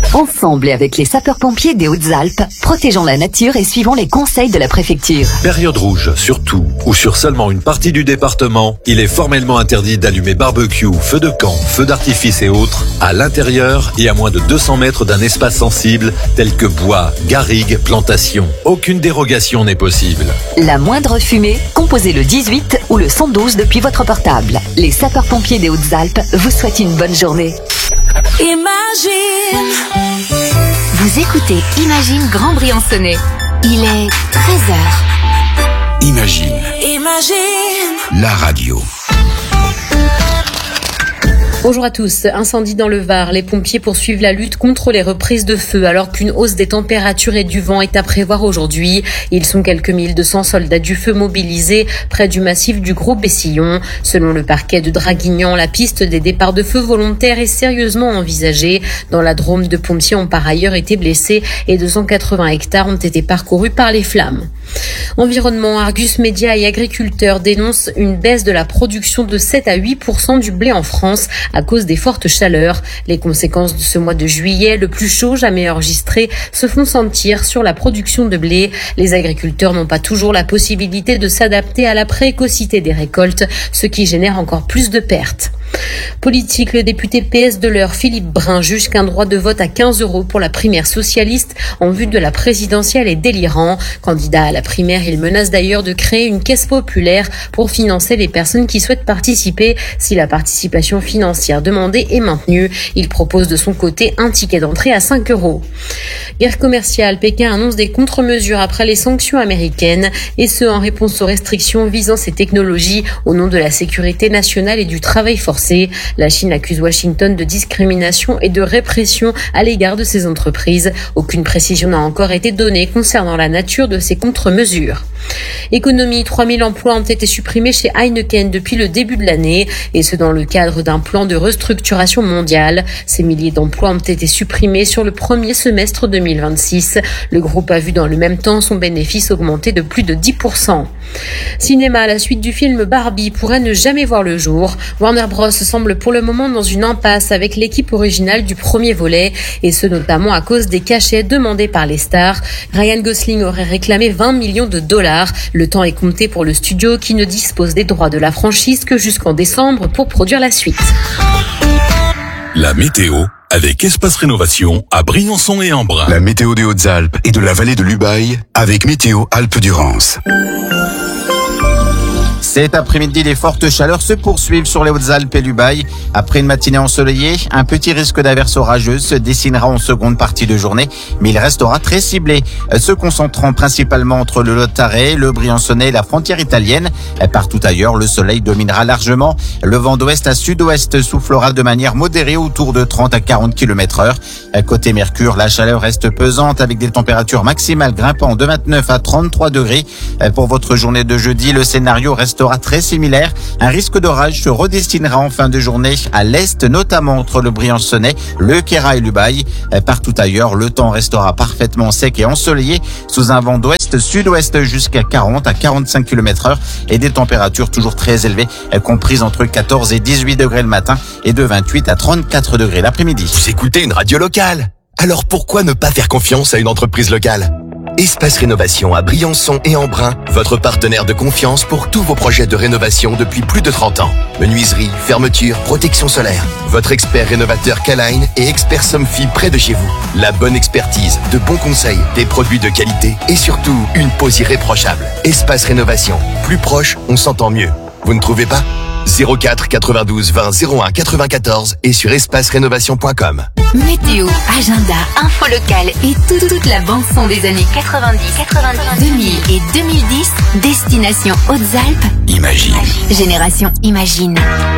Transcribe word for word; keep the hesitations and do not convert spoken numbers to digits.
Ensemble et avec les sapeurs-pompiers des Hautes-Alpes, protégeons la nature et suivons les conseils de la préfecture. Période rouge, sur tout ou sur seulement une partie du département, il est formellement interdit d'allumer barbecue, feux de camp, feux d'artifice et autres à l'intérieur et à moins de deux cents mètres d'un espace sensible tel que bois, garrigues, plantations. Aucune dérogation n'est possible. La moindre fumée, composez le dix-huit ou le cent douze depuis votre portable. Les sapeurs-pompiers des Hautes-Alpes vous souhaitent une bonne journée. Imagine. Vous écoutez Imagine Grand Briançonnais. Il est treize heures. Imagine. Imagine. La radio. Bonjour à tous. Incendie dans le Var. Les pompiers poursuivent la lutte contre les reprises de feu alors qu'une hausse des températures et du vent est à prévoir aujourd'hui. Ils sont quelques mille deux cents soldats du feu mobilisés près du massif du Gros Bessillon. Selon le parquet de Draguignan, la piste des départs de feu volontaires est sérieusement envisagée. Dans la Drôme, deux pompiers ont par ailleurs été blessés et deux cent quatre-vingts hectares ont été parcourus par les flammes. Environnement, Argus Média et agriculteurs dénoncent une baisse de la production de sept à huit pour cent du blé en France à cause des fortes chaleurs. Les conséquences de ce mois de juillet, le plus chaud jamais enregistré, se font sentir sur la production de blé. Les agriculteurs n'ont pas toujours la possibilité de s'adapter à la précocité des récoltes, ce qui génère encore plus de pertes. Politique, le député P S de l'Eure, Philippe Brun, juge qu'un droit de vote à quinze euros pour la primaire socialiste en vue de la présidentielle est délirant. Candidat à la primaire, il menace d'ailleurs de créer une caisse populaire pour financer les personnes qui souhaitent participer si la participation financière demandée est maintenue. Il propose de son côté un ticket d'entrée à cinq euros. Guerre commerciale, Pékin annonce des contre-mesures après les sanctions américaines et ce en réponse aux restrictions visant ces technologies au nom de la sécurité nationale et du travail forcé. La Chine accuse Washington de discrimination et de répression à l'égard de ces entreprises. Aucune précision n'a encore été donnée concernant la nature de ces contre-mesures. Économie, trois mille emplois ont été supprimés chez Heineken depuis le début de l'année et ce dans le cadre d'un plan de restructuration mondiale. Ces milliers d'emplois ont été supprimés sur le premier semestre deux mille vingt-six. Le groupe a vu dans le même temps son bénéfice augmenter de plus de dix pour cent. Cinéma, la suite du film Barbie pourrait ne jamais voir le jour. Warner Bros semble pour le moment dans une impasse avec l'équipe originale du premier volet et ce notamment à cause des cachets demandés par les stars. Ryan Gosling aurait réclamé vingt millions de dollars. Le temps est compté pour le studio qui ne dispose des droits de la franchise que jusqu'en décembre pour produire la suite. La météo avec Espace Rénovation à Briançon et Embrun. La météo des Hautes-Alpes et de la vallée de l'Ubaye avec Météo Alpes-Durance. Cet après-midi, les fortes chaleurs se poursuivent sur les Hautes-Alpes et l'Ubaye. Après une matinée ensoleillée, un petit risque d'averse orageuse se dessinera en seconde partie de journée, mais il restera très ciblé, se concentrant principalement entre le Lot-Tarré, le Briançonnais et la frontière italienne. Partout ailleurs, le soleil dominera largement. Le vent d'ouest à sud-ouest soufflera de manière modérée autour de trente à quarante kilomètres heure. Côté Mercure, la chaleur reste pesante avec des températures maximales grimpant de vingt-neuf à trente-trois degrés. Pour votre journée de jeudi, le scénario restera très similaire. Un risque d'orage se redestinera en fin de journée à l'est, notamment entre le Briançonnais, le Queyras et l'Ubaye. Partout ailleurs, le temps restera parfaitement sec et ensoleillé sous un vent d'ouest sud-ouest jusqu'à quarante à quarante-cinq kilomètres heure et des températures toujours très élevées, comprises entre quatorze et dix-huit degrés le matin et de vingt-huit à trente-quatre degrés l'après-midi. Vous écoutez une radio locale. Alors pourquoi ne pas faire confiance à une entreprise locale ? Espace Rénovation à Briançon et Embrun, votre partenaire de confiance pour tous vos projets de rénovation depuis plus de trente ans. Menuiserie, fermeture, protection solaire. Votre expert rénovateur K-Line et expert Somfy près de chez vous. La bonne expertise, de bons conseils, des produits de qualité et surtout une pose irréprochable. Espace Rénovation. Plus proche, on s'entend mieux. Vous ne trouvez pas ? zéro quatre quatre-vingt-douze vingt zéro un quatre-vingt-quatorze et sur espace rénovation point com. Météo, agenda, info locale et tout, toute la bande-son des années quatre-vingt-dix, quatre-vingt-dix, deux mille et deux mille dix. Destination Hautes-Alpes. Imagine. Génération Imagine.